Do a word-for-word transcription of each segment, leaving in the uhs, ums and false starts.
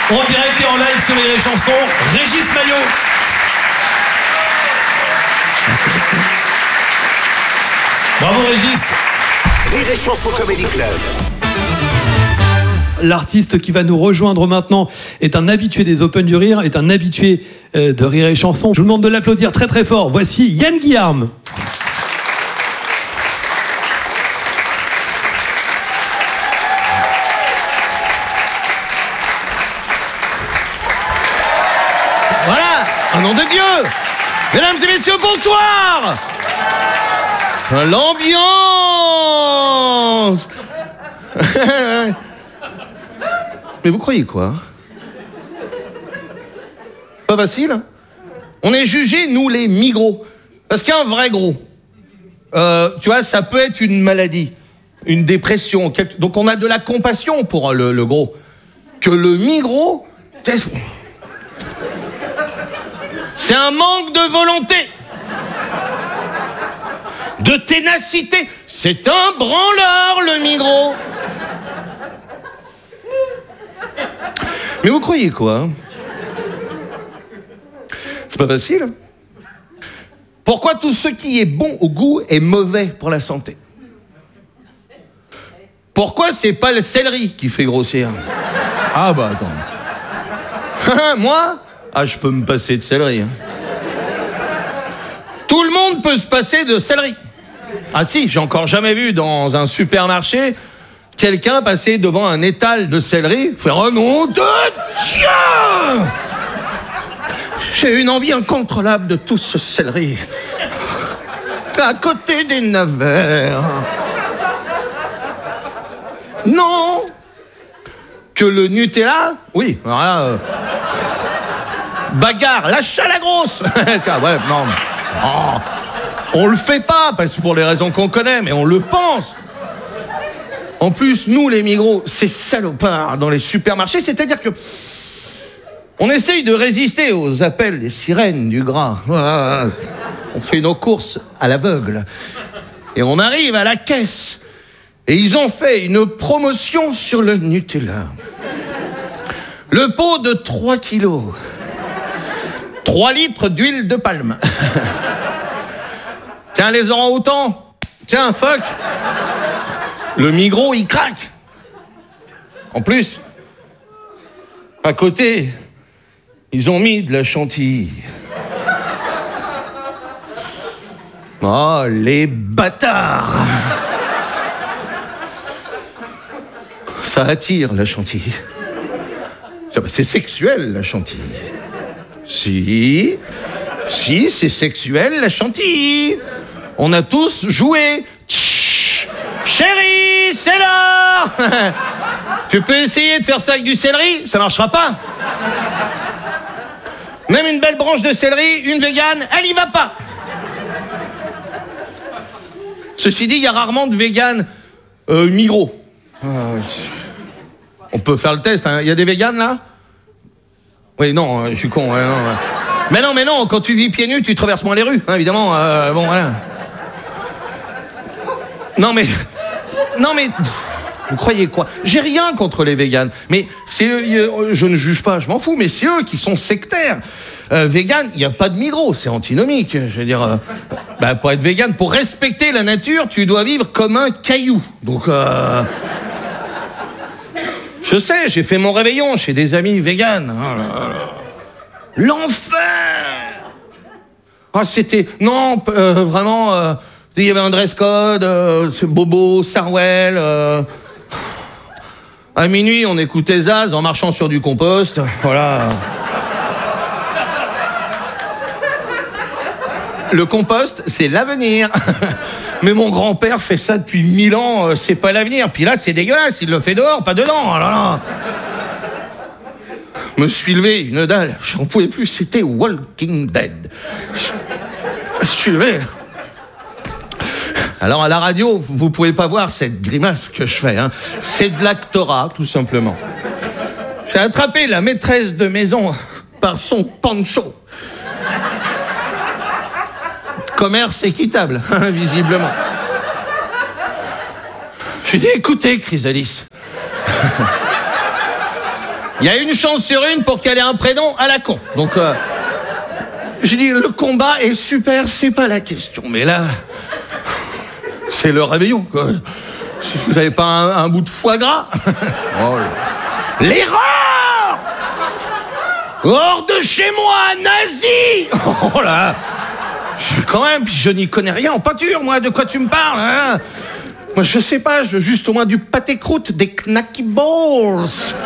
En direct et en live sur les chansons, Régis Maillot. Bravo Régis. Rire et Chanson Comedy Club. L'artiste qui va nous rejoindre maintenant est un habitué des Open du Rire, est un habitué de Rire et Chanson. Je vous demande de l'applaudir très très fort. Voici Yann Guillarme. Voilà, au nom de Dieu. Mesdames et messieurs, bonsoir. L'ambiance. Mais vous croyez quoi? Pas facile. On est jugés, nous, les migros. Parce qu'un vrai gros, euh, tu vois, ça peut être une maladie, une dépression. Quelque... Donc on a de la compassion pour le, le gros. Que le migros, c'est un manque de volonté, de ténacité. C'est un branleur, le migros. Mais vous croyez quoi? C'est pas facile. Pourquoi tout ce qui est bon au goût est mauvais pour la santé? Pourquoi c'est pas le céleri qui fait grossir? Ah bah attends. Moi? Ah, je peux me passer de céleri. Hein. Tout le monde peut se passer de céleri. Ah si, j'ai encore jamais vu dans un supermarché quelqu'un passer devant un étal de céleri, faire un nom de Dieu! J'ai une envie incontrôlable de tout ce céleri. À côté des navets. Non! Que le Nutella, oui, voilà. Euh, bagarre, lâche à la grosse! Ouais, non, oh, on le fait pas, parce que pour les raisons qu'on connaît, mais on le pense. En plus, nous, les migros, ces salopards dans les supermarchés, c'est-à-dire que on essaye de résister aux appels des sirènes du gras. On fait nos courses à l'aveugle. Et on arrive à la caisse. Et ils ont fait une promotion sur le Nutella. Le pot de trois kilos. trois litres d'huile de palme. Tiens, les orang-outans. Tiens, fuck. Le migros, il craque. En plus, à côté, ils ont mis de la chantilly. Oh, les bâtards! Ça attire, la chantilly. C'est sexuel, la chantilly. Si, si, c'est sexuel, la chantilly. On a tous joué. Tch, chérie, c'est l'heure. Tu peux essayer de faire ça avec du céleri, ça marchera pas. Même une belle branche de céleri, une végane, elle y va pas. Ceci dit, il y a rarement de véganes euh, migros. Ah, on peut faire le test, hein. Il y a des véganes là? Oui, non, je suis con. Ouais, non, ouais. Mais non, mais non, quand tu vis pieds nus, tu traverses moins les rues, hein, évidemment. Euh, bon, voilà. Non, mais... Non, mais... Vous croyez quoi? J'ai rien contre les véganes, mais c'est eux, je ne juge pas, je m'en fous, mais c'est eux qui sont sectaires. Euh, vegan, il n'y a pas de migros, c'est antinomique. Je veux dire, euh, bah, pour être vegan, pour respecter la nature, tu dois vivre comme un caillou. Donc, euh, je sais, j'ai fait mon réveillon chez des amis véganes. Oh là là. L'enfer. Ah, c'était... Non, euh, vraiment... Euh, il y avait un dress code, euh, c'est Bobo, Sarwell... Euh, à minuit, on écoutait Zaz en marchant sur du compost. Voilà. Le compost, c'est l'avenir. Mais mon grand-père fait ça depuis mille ans, c'est pas l'avenir. Puis là, c'est dégueulasse, il le fait dehors, pas dedans. Oh là là. Me suis levé, une dalle. J'en pouvais plus, c'était Walking Dead. Je suis levé. Alors à la radio, vous pouvez pas voir cette grimace que je fais, hein. C'est de l'actorat, tout simplement. J'ai attrapé la maîtresse de maison par son pancho. Commerce équitable, hein, visiblement. J'ai dit, écoutez, Chrysalis. Il y a une chance sur une pour qu'elle ait un prénom à la con. Donc, euh, j'ai dit, le combat est super, c'est pas la question. Mais là, c'est le réveillon, quoi. Si vous n'avez pas un, un bout de foie gras. Oh, l'erreur! Hors de chez moi, nazi! Oh là! Je, quand même, je n'y connais rien en peinture, moi, de quoi tu me parles, hein? Moi, je sais pas, je veux juste au moins du pâté croûte, des knacky balls.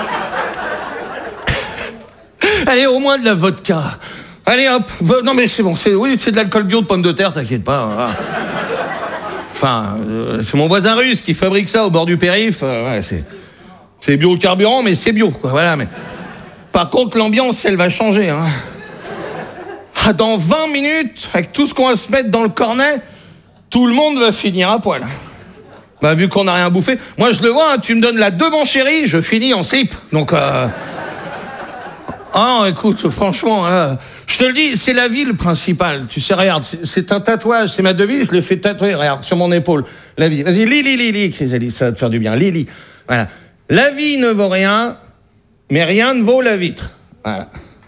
Allez, au moins de la vodka. Allez, hop. Vo- non, mais c'est bon, c'est, oui, c'est de l'alcool bio de pommes de terre, t'inquiète pas. Voilà. Enfin, euh, c'est mon voisin russe qui fabrique ça au bord du périph'. Euh, ouais, c'est, c'est biocarburant, mais c'est bio, quoi, voilà, mais... Par contre, l'ambiance, elle va changer. Hein. Ah, dans vingt minutes, avec tout ce qu'on va se mettre dans le cornet, tout le monde va finir à poil. Bah, vu qu'on n'a rien bouffé, moi je le vois, hein, tu me donnes la deux mon chéri, je finis en slip. Donc, euh... ah non, écoute, franchement, là, je te le dis, c'est la ville principale. Tu sais, regarde, c'est, c'est un tatouage, c'est ma devise, je l'ai fait tatouer, regarde, sur mon épaule. La vie. Vas-y, lis, lis, lis, lis, Chrysalis, ça va te faire du bien. Lis, lis. Voilà. La vie ne vaut rien. Mais rien ne vaut la vitre. Voilà.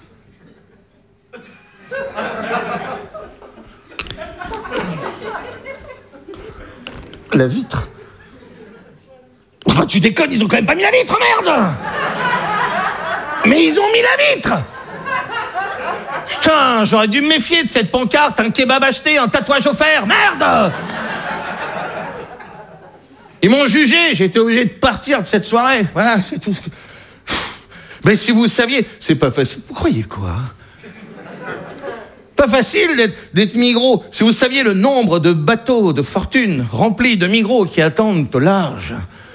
La vitre. Enfin, tu déconnes, ils ont quand même pas mis la vitre, merde! Mais ils ont mis la vitre! Putain, j'aurais dû me méfier de cette pancarte, un kebab acheté, un tatouage offert, merde! Ils m'ont jugé, j'ai été obligé de partir de cette soirée. Voilà, c'est tout ce que... Mais si vous saviez, c'est pas facile. Vous croyez quoi? Pas facile d'être, d'être Migros. Si vous saviez le nombre de bateaux de fortune remplis de Migros qui attendent au large,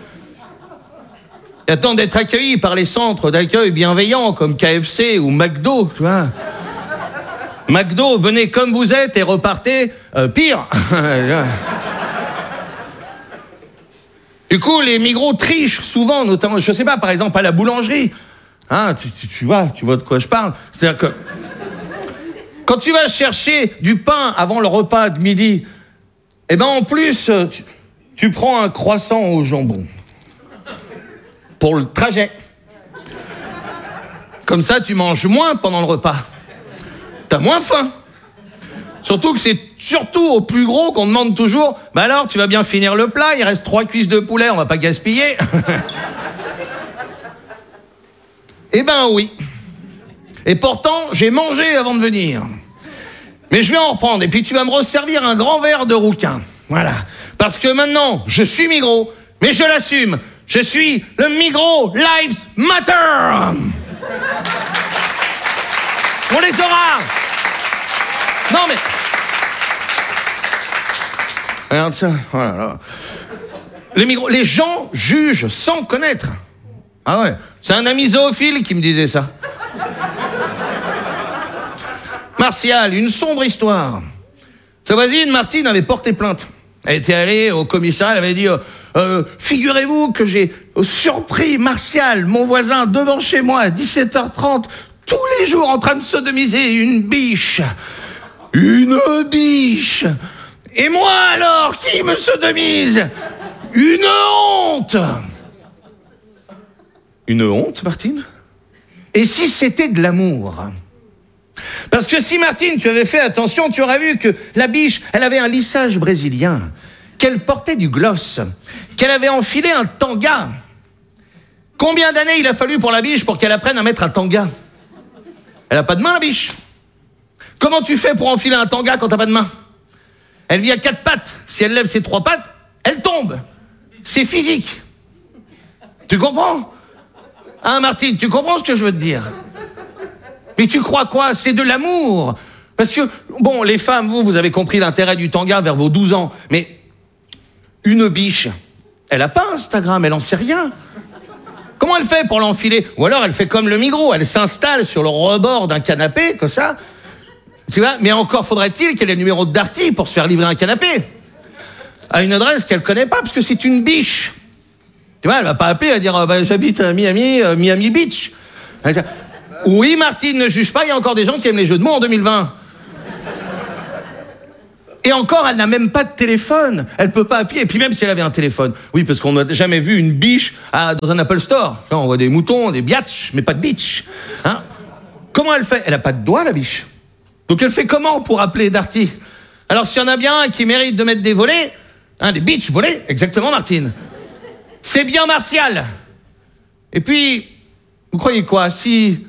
qui attendent d'être accueillis par les centres d'accueil bienveillants comme K F C ou McDo, tu vois. McDo, venez comme vous êtes et repartez euh, pire. Du coup, les Migros trichent souvent, notamment, je sais pas, par exemple à la boulangerie. Hein, tu, tu, tu vois, tu vois de quoi je parle. C'est-à-dire que quand tu vas chercher du pain avant le repas de midi, eh ben en plus, tu, tu prends un croissant au jambon pour le trajet. Comme ça, tu manges moins pendant le repas. T'as moins faim. Surtout que c'est surtout au plus gros qu'on demande toujours, bah alors, tu vas bien finir le plat, il reste trois cuisses de poulet, on va pas gaspiller. Eh ben oui. Et pourtant, j'ai mangé avant de venir. Mais je vais en reprendre. Et puis tu vas me resservir un grand verre de rouquin. Voilà. Parce que maintenant, je suis Migros, mais je l'assume. Je suis le Migros Lives Matter. On les aura. Non mais... Regarde ça. Voilà, là. Les Migros, les gens jugent sans connaître. Ah ouais. C'est un ami zoophile qui me disait ça. Martial, une sombre histoire. Sa voisine, Martine, avait porté plainte. Elle était allée au commissariat, elle avait dit euh, « Figurez-vous que j'ai surpris Martial, mon voisin, devant chez moi à dix-sept heures trente, tous les jours en train de sodomiser une biche. Une biche. Et moi alors, qui me sodomise? Une honte !» Une honte, Martine? Et si c'était de l'amour? Parce que si, Martine, tu avais fait attention, tu aurais vu que la biche, elle avait un lissage brésilien, qu'elle portait du gloss, qu'elle avait enfilé un tanga. Combien d'années il a fallu pour la biche pour qu'elle apprenne à mettre un tanga? Elle a pas de main, la biche. Comment tu fais pour enfiler un tanga quand t'as pas de main? Elle vit à quatre pattes. Si elle lève ses trois pattes, elle tombe. C'est physique. Tu comprends? Hein, Martine, tu comprends ce que je veux te dire? Mais tu crois quoi? C'est de l'amour. Parce que, bon, les femmes, vous, vous avez compris l'intérêt du tanga vers vos douze ans. Mais une biche, elle a pas Instagram, elle en sait rien. Comment elle fait pour l'enfiler? Ou alors elle fait comme le Migros, elle s'installe sur le rebord d'un canapé, comme ça. Tu vois? Mais encore faudrait-il qu'elle ait le numéro de Darty pour se faire livrer un canapé. À une adresse qu'elle connaît pas, parce que c'est une biche. Tu vois, elle va pas appeler à dire euh, bah, j'habite à Miami, euh, Miami Beach. Oui, Martine, ne juge pas, il y a encore des gens qui aiment les jeux de mots en deux mille vingt. Et encore, elle n'a même pas de téléphone. Elle peut pas appuyer. Et puis même si elle avait un téléphone. Oui, parce qu'on n'a jamais vu une biche à, dans un Apple Store. Non, on voit des moutons, des biatchs, mais pas de bitch. Hein? Comment elle fait? Elle a pas de doigts, la biche. Donc elle fait comment pour appeler Darty? Alors s'il y en a bien un qui mérite de mettre des volets, hein, des bitches volets, exactement, Martine. C'est bien Martial. Et puis, vous croyez quoi? Si...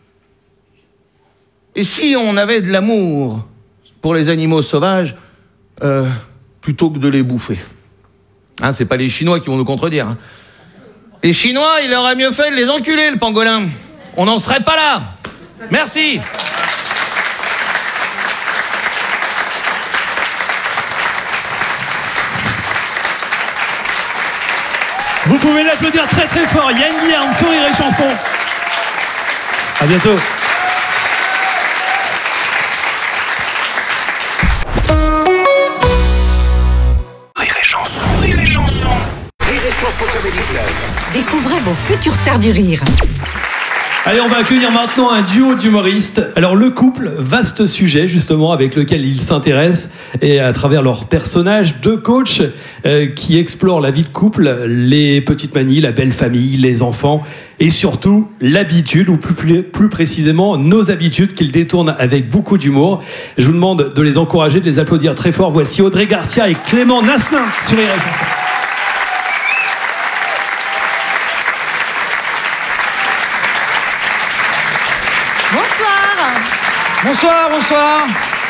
Et si on avait de l'amour pour les animaux sauvages, euh, plutôt que de les bouffer? Hein, c'est pas les Chinois qui vont nous contredire. Hein. Les Chinois, il aurait mieux fait de les enculer, le pangolin. On n'en serait pas là. Merci. Vous pouvez l'applaudir très très fort. Yann Guillaume, sur Rire et Chanson. À bientôt. Rire et Chanson, Rire et Chanson. Rire et Chanson Comedy Club. Découvrez vos futurs stars du rire. Allez, on va accueillir maintenant un duo d'humoristes. Alors le couple, vaste sujet justement avec lequel ils s'intéressent, et à travers leurs personnages, deux coachs euh, qui explorent la vie de couple, les petites manies, la belle famille, les enfants et surtout l'habitude, ou plus, plus, plus précisément nos habitudes qu'ils détournent avec beaucoup d'humour. Je vous demande de les encourager, de les applaudir très fort. Voici Audrey Garcia et Clément Nasselin sur Rire et Chanson. Bonsoir, bonsoir.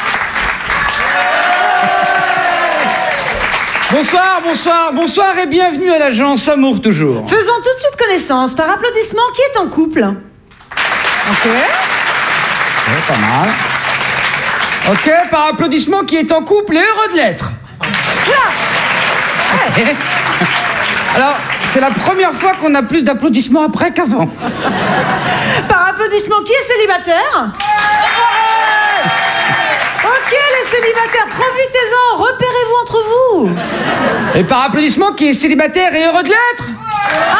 Bonsoir, bonsoir, bonsoir et bienvenue à l'agence Amour Toujours. Faisons tout de suite connaissance. Par applaudissement, qui est en couple? Ok. Ouais, pas mal. Ok, par applaudissement, qui est en couple et heureux de l'être? Okay. Alors, c'est la première fois qu'on a plus d'applaudissements après qu'avant. Par applaudissement, qui est célibataire? Ok, les célibataires, profitez-en, repérez-vous entre vous. Et par applaudissement, qui est célibataire et heureux de l'être? Ah.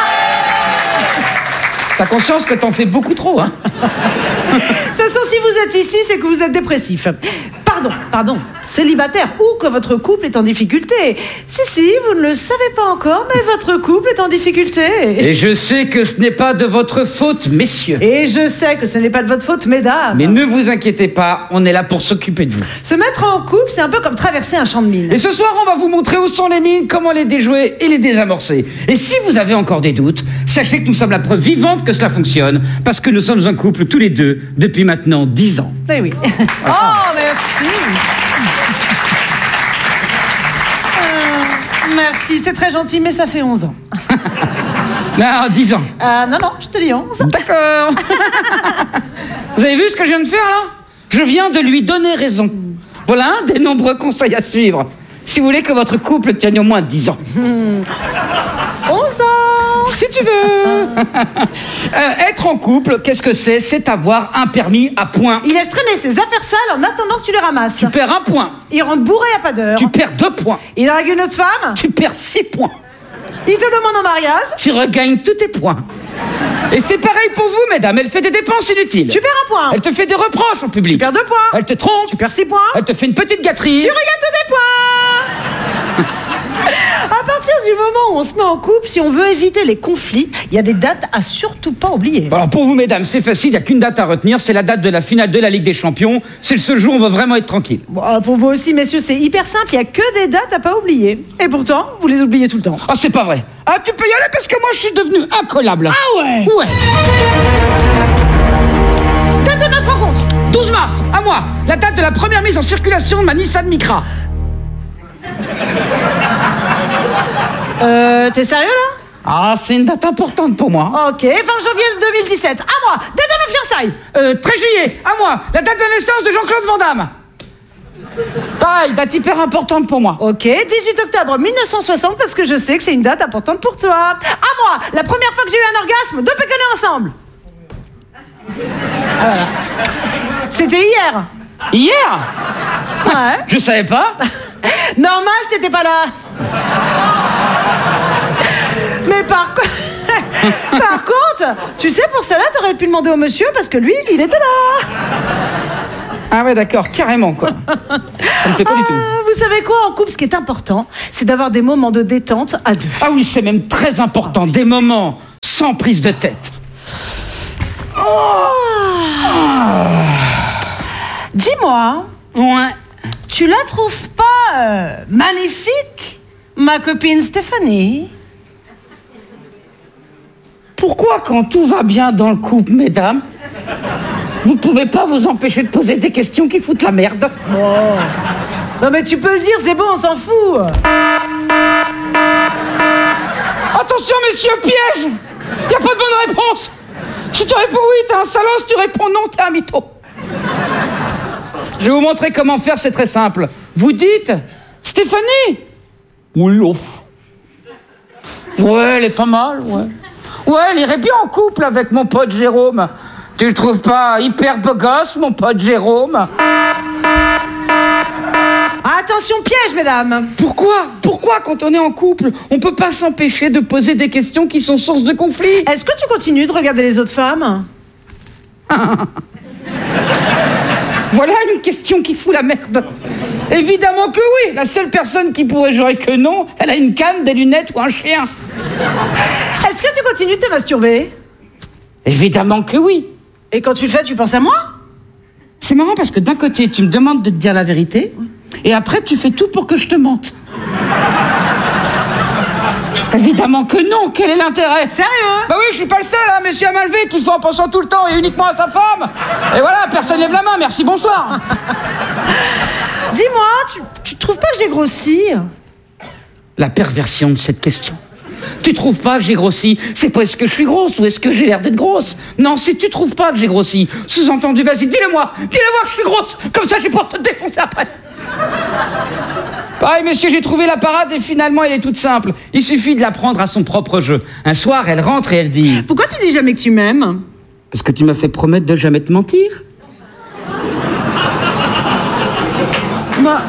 T'as conscience que t'en fais beaucoup trop, hein? De toute façon, si vous êtes ici, c'est que vous êtes dépressif. Pardon, pardon, célibataire ou que votre couple est en difficulté. Si, si, vous ne le savez pas encore, mais votre couple est en difficulté. Et je sais que ce n'est pas de votre faute, messieurs. Et je sais que ce n'est pas de votre faute, mesdames. Mais ne vous inquiétez pas, on est là pour s'occuper de vous. Se mettre en couple, c'est un peu comme traverser un champ de mines. Et ce soir, on va vous montrer où sont les mines, comment les déjouer et les désamorcer. Et si vous avez encore des doutes, sachez que nous sommes la preuve vivante que cela fonctionne, parce que nous sommes un couple tous les deux depuis maintenant dix ans. Eh oui. Oh, merci. Euh, merci, c'est très gentil, mais ça fait onze ans. Non, dix ans. Euh, non, non, je te dis onze. D'accord. Vous avez vu ce que je viens de faire, là? Je viens de lui donner raison. Voilà un des nombreux conseils à suivre. Si vous voulez que votre couple tienne au moins dix ans. Hmm. onze ans. Si tu veux. euh, être en couple, qu'est-ce que c'est? C'est avoir un permis à points. Il laisse traîner ses affaires sales en attendant que tu les ramasses. Tu perds un point. Il rentre bourré à pas d'heure. Tu perds deux points. Il drague une autre femme. Tu perds six points. Il te demande en mariage. Tu regagnes tous tes points. Et c'est pareil pour vous, mesdames. Elle fait des dépenses inutiles. Tu perds un point. Elle te fait des reproches en public. Tu perds deux points. Elle te trompe. Tu perds six points. Elle te fait une petite gâterie. Tu regagnes tous tes points. À partir du moment où on se met en couple, si on veut éviter les conflits, il y a des dates à surtout pas oublier. Alors pour vous, mesdames, c'est facile, il n'y a qu'une date à retenir, c'est la date de la finale de la Ligue des Champions. C'est le seul jour où on va vraiment être tranquille. Bon, pour vous aussi, messieurs, c'est hyper simple, il n'y a que des dates à pas oublier. Et pourtant, vous les oubliez tout le temps. Ah, c'est pas vrai. Ah, tu peux y aller parce que moi, je suis devenu incollable. Ah ouais? Ouais. Date de notre rencontre. douze mars, à moi, la date de la première mise en circulation de ma Nissan Micra. Euh, t'es sérieux là? Ah, c'est une date importante pour moi. Ok, fin janvier deux mille dix-sept, à moi, date de mes fiançailles. Euh, treize juillet, à moi, la date de naissance de Jean-Claude Van Damme. Pareil, date hyper importante pour moi. Ok, dix-huit octobre mille neuf cent soixante, parce que je sais que c'est une date importante pour toi. À moi, la première fois que j'ai eu un orgasme, deux péconnés ensemble. Ah, voilà. C'était hier. Hier? Ouais. Je savais pas. Normal, t'étais pas là. Mais par, co... par contre, tu sais, pour cela, t'aurais pu demander au monsieur parce que lui, il était là. Ah ouais, d'accord, carrément, quoi. Ça me plaît pas ah, du tout. vous savez quoi, en couple, ce qui est important, c'est d'avoir des moments de détente à deux. Ah oui, c'est même très important, des moments sans prise de tête. Oh. Dis-moi, Ouais. tu la trouves pas euh, magnifique, ma copine Stéphanie? Pourquoi, quand tout va bien dans le couple, mesdames, vous pouvez pas vous empêcher de poser des questions qui foutent la merde? Non mais tu peux le dire, c'est bon, on s'en fout. Attention, messieurs, piège! Y a pas de bonne réponse! Si tu réponds oui, t'es un salaud, si tu réponds non, t'es un mytho. Je vais vous montrer comment faire, c'est très simple. Vous dites Stéphanie? Oui, oh. Ouais, elle est pas mal, ouais. Ouais, elle irait bien en couple avec mon pote Jérôme. Tu le trouves pas hyper beau gosse, mon pote Jérôme? Attention, piège, mesdames. Pourquoi? Pourquoi, quand on est en couple, on peut pas s'empêcher de poser des questions qui sont source de conflit? Est-ce que tu continues de regarder les autres femmes? Voilà une question qui fout la merde. Évidemment que oui. La seule personne qui pourrait jurer que non, elle a une canne, des lunettes ou un chien. Est-ce que tu continues de te masturber? Évidemment que oui. Et quand tu le fais, tu penses à moi? C'est marrant parce que d'un côté, tu me demandes de te dire la vérité, et après, tu fais tout pour que je te mente. Évidemment que non. Quel est l'intérêt? Sérieux? Bah oui, je suis pas le seul, hein, monsieur Amalvé, qu'il faut en pensant tout le temps et uniquement à sa femme. Et voilà, personne lève la main, merci, bonsoir. Dis-moi, tu, tu trouves pas que j'ai grossi? La perversion de cette question. Tu trouves pas que j'ai grossi? C'est pas est-ce que je suis grosse ou est-ce que j'ai l'air d'être grosse? Non, si tu trouves pas que j'ai grossi, sous-entendu, vas-y, dis-le-moi, dis-le-moi que je suis grosse, comme ça j'ai pas te défoncer après. Pareil, monsieur, j'ai trouvé la parade et finalement elle est toute simple. Il suffit de la prendre à son propre jeu. Un soir, elle rentre et elle dit... Pourquoi tu dis jamais que tu m'aimes? Parce que tu m'as fait promettre de jamais te mentir. Bah...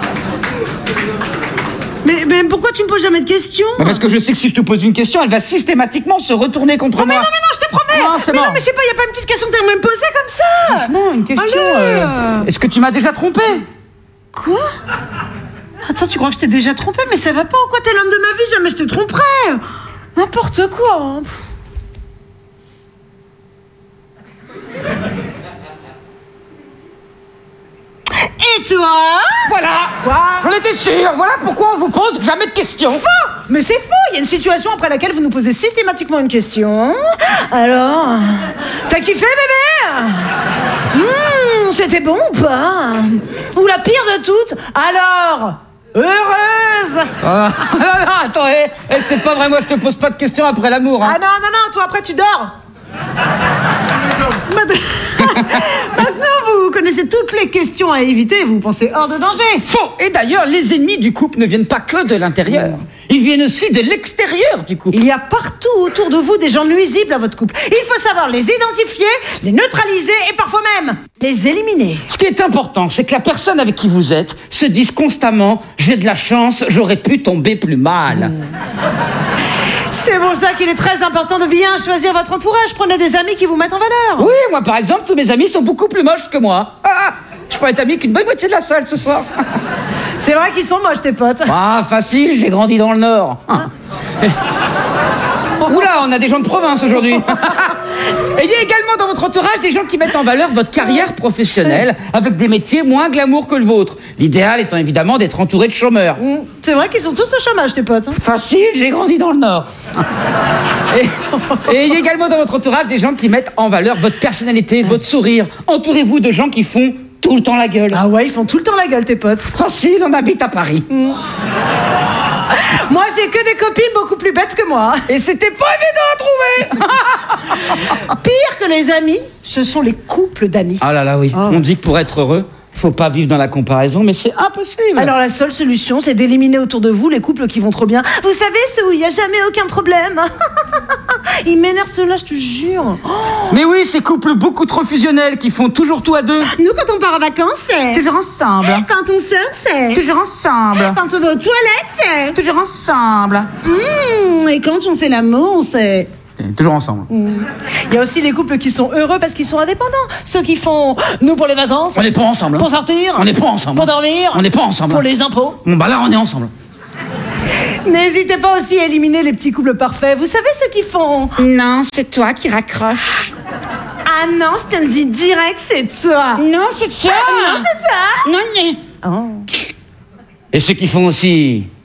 Mais, mais pourquoi tu me poses jamais de questions? Bah parce que je sais que si je te pose une question, elle va systématiquement se retourner contre Oh mais moi. non, mais non, je te promets. Non, c'est mais mort. non, mais je sais pas, y a pas une petite question que t'aimerais me poser comme ça? Franchement, une question... Allez. euh, Est-ce que tu m'as déjà trompé? Quoi? Attends, tu crois que je t'ai déjà trompé? Mais ça va pas ou quoi? T'es l'homme de ma vie, jamais je te tromperai. N'importe quoi, hein. Et toi? Voilà. Quoi? J'en étais sûr. Voilà pourquoi on vous pose jamais de questions. Faux! Mais c'est faux! Il y a une situation après laquelle vous nous posez systématiquement une question. Alors, t'as kiffé, bébé? Mmh, c'était bon ou pas? Ou la pire de toutes? Alors, heureuse? Ah, non, non, attends, eh, eh, c'est pas vrai, moi je te pose pas de questions après l'amour. Hein. Ah non, non, non, toi après tu dors. Maintenant, Maintenant, vous connaissez toutes les questions à éviter, vous pensez hors de danger. Faux. Et d'ailleurs, les ennemis du couple ne viennent pas que de l'intérieur. Ils viennent aussi de l'extérieur du couple. Il y a partout autour de vous des gens nuisibles à votre couple. Il faut savoir les identifier, les neutraliser et parfois même les éliminer. Ce qui est important, c'est que la personne avec qui vous êtes se dise constamment « J'ai de la chance, j'aurais pu tomber plus mal. Mmh. » C'est pour ça qu'il est très important de bien choisir votre entourage. Prenez des amis qui vous mettent en valeur. Oui, moi par exemple, tous mes amis sont beaucoup plus moches que moi. Ah, je pourrais être ami qu'une bonne moitié de la salle ce soir. C'est vrai qu'ils sont moches, tes potes. Ah, facile, j'ai grandi dans le Nord. Ah. Oula, on a des gens de province aujourd'hui. Et il y a également dans votre entourage des gens qui mettent en valeur votre carrière professionnelle avec des métiers moins glamour que le vôtre. L'idéal étant évidemment d'être entouré de chômeurs. C'est vrai qu'ils sont tous au chômage, tes potes. Facile, j'ai grandi dans le Nord. Et il y a également dans votre entourage des gens qui mettent en valeur votre personnalité, votre sourire. Entourez-vous de gens qui font tout le temps la gueule. Ah ouais, ils font tout le temps la gueule, tes potes. Facile, on habite à Paris. Mmh. Moi, j'ai que des copines beaucoup plus bêtes que moi. Et c'était pas évident à trouver. Pire que les amis, ce sont les couples d'amis. Ah là là, oui. Oh. On dit que pour être heureux, faut pas vivre dans la comparaison, mais c'est impossible. Alors la seule solution, c'est d'éliminer autour de vous les couples qui vont trop bien. Vous savez, ceux où il n'y a jamais aucun problème. Ils m'énervent ceux-là, je te jure. Oh. Mais oui, ces couples beaucoup trop fusionnels qui font toujours tout à deux. Nous, quand on part en vacances, c'est... toujours ensemble. Quand on sort, c'est... toujours ensemble. Quand on va aux toilettes, c'est... toujours ensemble. Mmh, et quand on fait l'amour, c'est... toujours ensemble. Il y a aussi les couples qui sont heureux parce qu'ils sont indépendants. Ceux qui font nous pour les vacances. On n'est pas ensemble. Hein. Pour sortir. On n'est pas ensemble. Pour dormir. On n'est pas ensemble. Pour les impôts. Bon, bah là, on est ensemble. N'hésitez pas aussi à éliminer les petits couples parfaits. Vous savez ceux qui font. Non, c'est toi qui raccroches. Ah non, je te le dis direct, c'est toi. Non, c'est toi. Ah non, c'est toi. Non, non. Oh. Et ceux qui font aussi